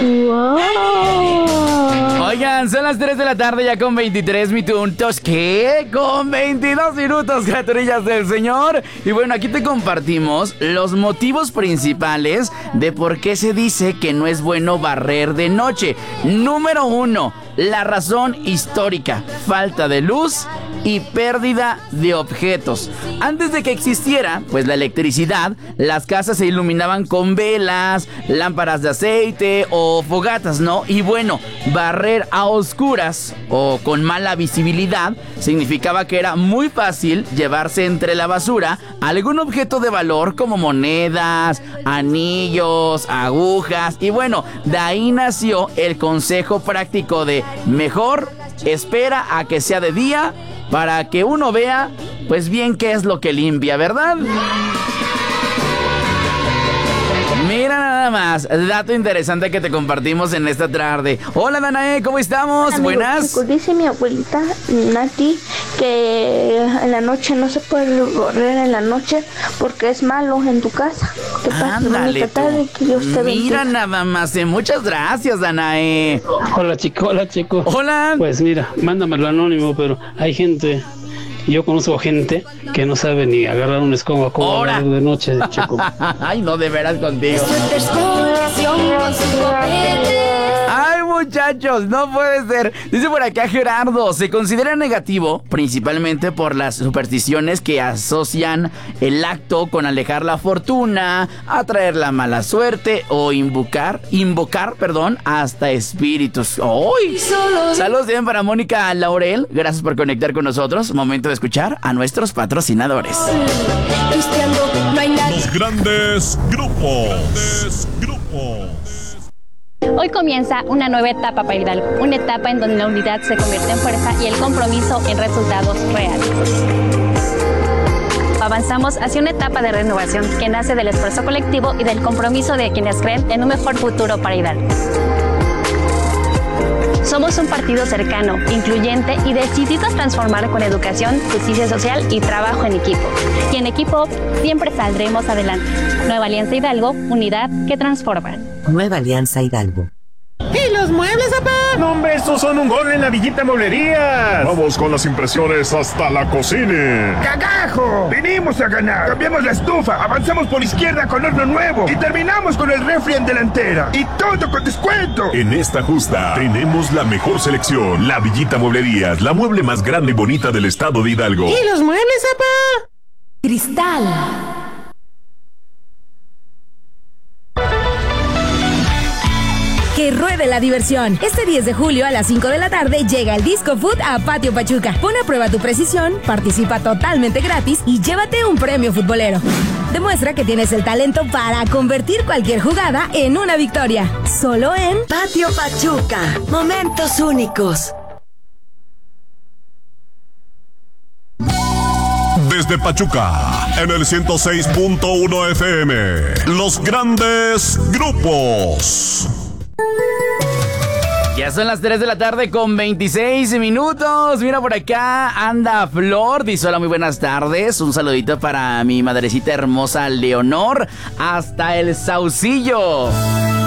Wow. Oigan, son las 3 de la tarde ya con 23 minutos. ¿Qué? Con 22 minutos, criaturillas del Señor. Y bueno, aquí te compartimos los motivos principales de por qué se dice que no es bueno barrer de noche. Número 1, la razón histórica: falta de luz y pérdida de objetos. Antes de que existiera, pues, la electricidad, las casas se iluminaban con velas, lámparas de aceite o fogatas, ¿no? Y bueno, barrer a oscuras o con mala visibilidad significaba que era muy fácil llevarse entre la basura algún objeto de valor como monedas, anillos, agujas. Y bueno, de ahí nació el consejo práctico de mejor espera a que sea de día para que uno vea, pues, bien qué es lo que limpia, ¿verdad? Mira nada más, dato interesante que te compartimos en esta tarde. Hola, Danae, ¿cómo estamos? Amigo, Buenas. chicos, dice mi abuelita Nati que en la noche no se puede barrer en la noche porque es malo en tu casa. ¿Qué pasa? Ándale, Bonita tarde, que Dios te mira bendiga. nada más, muchas gracias, Danae. Hola chico, Hola. Pues mira, mándamelo anónimo, pero hay gente, yo conozco gente que no sabe ni agarrar un escoba como Ahora. de noche, chico. Ay, no, de veras contigo. Ay, muchachos, no puede ser. Dice por acá Gerardo, se considera negativo principalmente por las supersticiones que asocian el acto con alejar la fortuna, atraer la mala suerte o invocar, hasta espíritus. ¡Ay! Saludos bien para Mónica Laurel, gracias por conectar con nosotros. Momento de escuchar a nuestros patrocinadores. Los grandes grupos. Hoy comienza una nueva etapa para Hidalgo, una etapa en donde la unidad se convierte en fuerza y el compromiso en resultados reales. Avanzamos hacia una etapa de renovación que nace del esfuerzo colectivo y del compromiso de quienes creen en un mejor futuro para Hidalgo. Somos un partido cercano, incluyente y decidido a transformar con educación, justicia social y trabajo en equipo. Y en equipo siempre saldremos adelante. Nueva Alianza Hidalgo, unidad que transforma. Nueva Alianza Hidalgo. ¿Y los muebles, papá? No, hombre, estos son un gol en la Villita Mueblerías. Vamos con las impresiones hasta la cocina. ¡Cagajo! Vinimos a ganar. Cambiamos la estufa, avanzamos por izquierda con horno nuevo y terminamos con el refri en delantera. Y todo con descuento. En esta justa tenemos la mejor selección. La Villita Mueblerías, la mueble más grande y bonita del estado de Hidalgo. ¿Y los muebles, papá? Cristal. Que ruede la diversión. Este 10 de julio a las 5 de la tarde llega el Disco Food a Patio Pachuca. Pon a prueba tu precisión, participa totalmente gratis y llévate un premio futbolero. Demuestra que tienes el talento para convertir cualquier jugada en una victoria. Solo en Patio Pachuca. Momentos únicos. Desde Pachuca, en el 106.1 FM. Los grandes grupos. Ya son las 3 de la tarde con 26 minutos. Mira, por acá anda Flor. Dice: hola, muy buenas tardes. Un saludito para mi madrecita hermosa Leonor hasta el Saucillo.